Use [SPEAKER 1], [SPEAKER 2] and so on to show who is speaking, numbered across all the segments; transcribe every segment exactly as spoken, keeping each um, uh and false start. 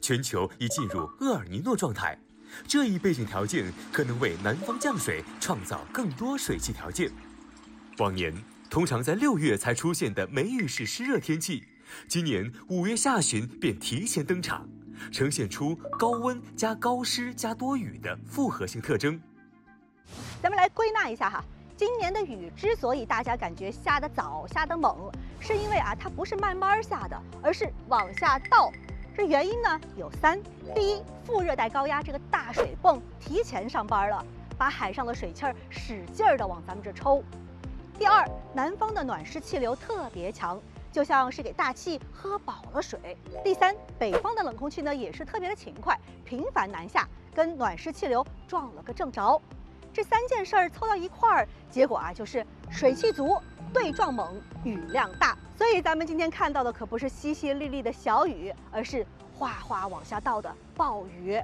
[SPEAKER 1] 全球已进入厄尔尼诺状态。这一背景条件可能为南方降水创造更多水汽条件。往年通常在六月才出现的梅雨式湿热天气，今年五月下旬便提前登场，呈现出高温加高湿加多雨的复合性特征。
[SPEAKER 2] 咱们来归纳一下哈，今年的雨之所以大家感觉下得早、下得猛，是因为啊它不是慢慢下的，而是往下倒。这原因呢有三：第一，副热带高压这个大水泵提前上班了，把海上的水汽儿使劲儿的往咱们这抽；第二，南方的暖湿气流特别强，就像是给大气喝饱了水；第三，北方的冷空气呢也是特别的勤快，频繁南下，跟暖湿气流撞了个正着。这三件事儿凑到一块儿，结果啊就是水汽足、对撞猛、雨量大。所以咱们今天看到的可不是淅淅沥沥的小雨，而是哗哗往下倒的暴雨。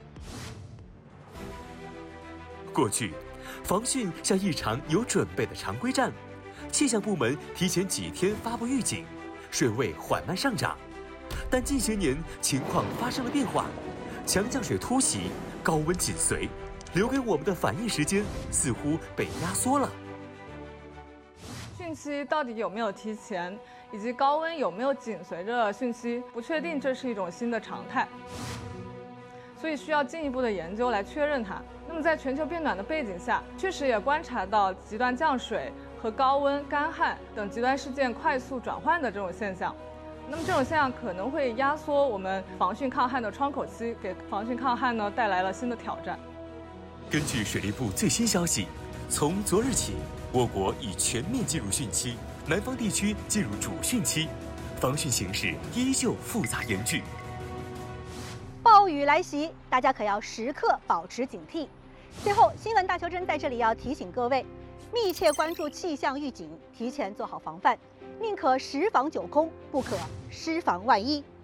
[SPEAKER 1] 过去，防汛像一场有准备的常规战，气象部门提前几天发布预警，水位缓慢上涨。但近些年情况发生了变化，强降水突袭，高温紧随，留给我们的反应时间似乎被压缩了。
[SPEAKER 3] 汛期到底有没有提前，以及高温有没有紧随着汛期，不确定这是一种新的常态，所以需要进一步的研究来确认它。那么在全球变暖的背景下，确实也观察到极端降水和高温、干旱等极端事件快速转换的这种现象。那么这种现象可能会压缩我们防汛抗旱的窗口期，给防汛抗旱呢带来了新的挑战。
[SPEAKER 1] 根据水利部最新消息，从昨日起，我国已全面进入汛期，南方地区进入主汛期，防汛形势依旧复杂严峻。
[SPEAKER 2] 暴雨来袭，大家可要时刻保持警惕。最后，新闻大求真在这里要提醒各位，密切关注气象预警，提前做好防范，宁可十防九空，不可失防万一。